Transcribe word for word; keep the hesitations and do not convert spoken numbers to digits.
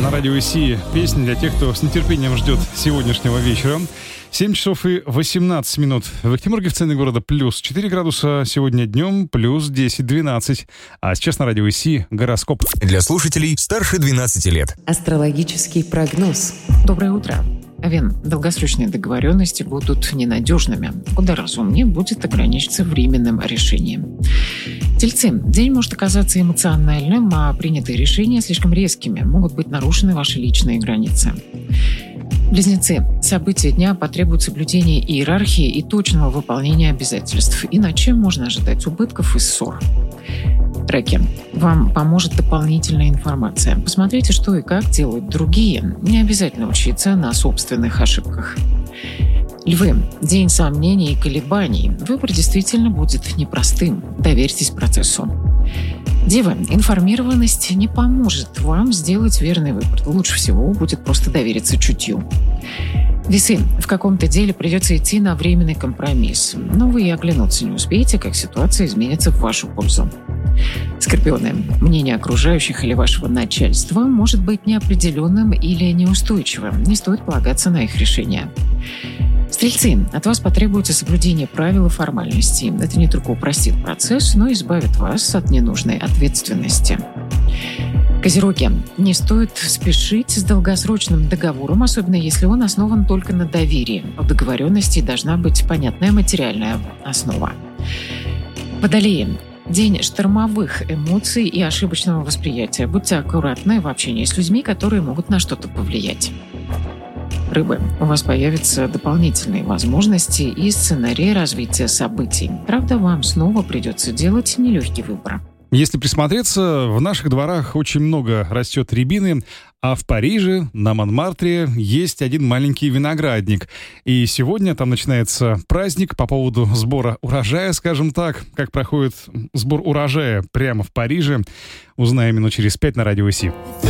на радио ИСИ. Песня для тех, кто с нетерпением ждет сегодняшнего вечера. семь часов и восемнадцать минут. В Ахтеморге, в центре города, плюс четыре градуса. Сегодня днем плюс десять-двенадцать. А сейчас на радио ИСИ гороскоп. Для слушателей старше двенадцати лет. Астрологический прогноз. Доброе утро. Овен, долгосрочные договоренности будут ненадежными. Куда разумнее будет ограничиться временным решением. Тельцы, день может оказаться эмоциональным, а принятые решения слишком резкими. Могут быть нарушены ваши личные границы. Близнецы, события дня потребуют соблюдения иерархии и точного выполнения обязательств. Иначе можно ожидать убытков и ссор. Раки, вам поможет дополнительная информация. Посмотрите, что и как делают другие. Не обязательно учиться на собственных ошибках. Львы, день сомнений и колебаний. Выбор действительно будет непростым. Доверьтесь процессу. Девы, информированность не поможет вам сделать верный выбор. Лучше всего будет просто довериться чутью. Весы, в каком-то деле придется идти на временный компромисс. Но вы и оглянуться не успеете, как ситуация изменится в вашу пользу. Скорпионы, мнение окружающих или вашего начальства может быть неопределенным или неустойчивым. Не стоит полагаться на их решения. Стрельцы, от вас потребуется соблюдение правил и формальностей. Это не только упростит процесс, но и избавит вас от ненужной ответственности. Козероги, не стоит спешить с долгосрочным договором, особенно если он основан только на доверии. У договоренности должна быть понятная материальная основа. Водолеи, день штормовых эмоций и ошибочного восприятия. Будьте аккуратны в общении с людьми, которые могут на что-то повлиять. Рыбы, у вас появятся дополнительные возможности и сценарии развития событий. Правда, вам снова придется делать нелегкий выбор. Если присмотреться, в наших дворах очень много растет рябины, а в Париже, на Монмартре, есть один маленький виноградник. И сегодня там начинается праздник по поводу сбора урожая, скажем так. Как проходит сбор урожая прямо в Париже, узнаем минут через пять на радио ИСИ.